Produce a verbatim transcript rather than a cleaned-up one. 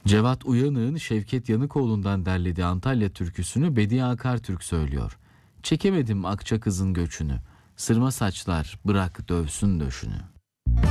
Cevat Uyanık'ın Şevket Yanıkoğlu'ndan derlediği Antalya türküsünü Bediye Akartürk söylüyor. Çekemedim akça kızın göçünü, sırma saçlar bırak dövsün döşünü.